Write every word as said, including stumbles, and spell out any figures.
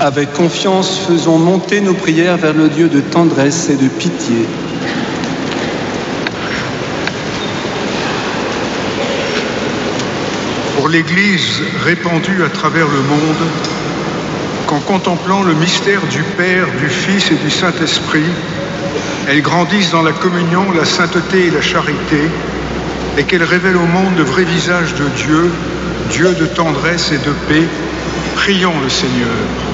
Avec confiance, faisons monter nos prières vers le Dieu de tendresse et de pitié. Pour l'Église répandue à travers le monde, qu'en contemplant le mystère du Père, du Fils et du Saint-Esprit, elle grandisse dans la communion, la sainteté et la charité, et qu'elle révèle au monde le vrai visage de Dieu, Dieu de tendresse et de paix, prions le Seigneur.